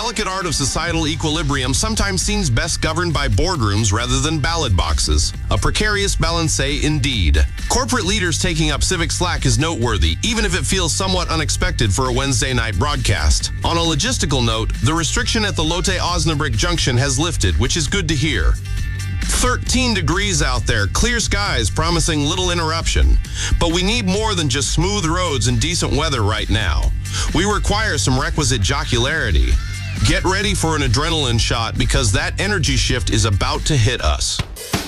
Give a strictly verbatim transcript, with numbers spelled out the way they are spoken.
delicate art of societal equilibrium sometimes seems best governed by boardrooms rather than ballot boxes. A precarious balance indeed. Corporate leaders taking up civic slack is noteworthy, even if it feels somewhat unexpected for a Wednesday night broadcast. On a logistical note, the restriction at the Lotte Osnabrück junction has lifted, which is good to hear. thirteen degrees out there, clear skies promising little interruption. But we need more than just smooth roads and decent weather right now. We require some requisite jocularity. Get ready for an adrenaline shot because that energy shift is about to hit us.